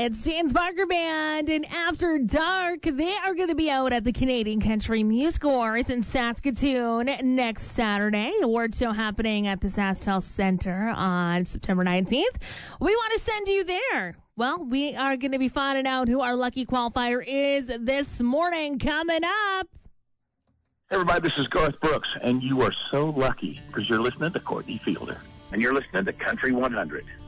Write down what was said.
It's James Barker Band, and After Dark, they are going to be out at the Canadian Country Music Awards in Saskatoon next Saturday. Award show happening at the SaskTel Center on September 19th. We want to send you there. Well, we are going to be finding out who our lucky qualifier is this morning. Coming up. Hey everybody, this is Garth Brooks, and you are so lucky because you're listening to Courtney Fielder, and you're listening to Country 100.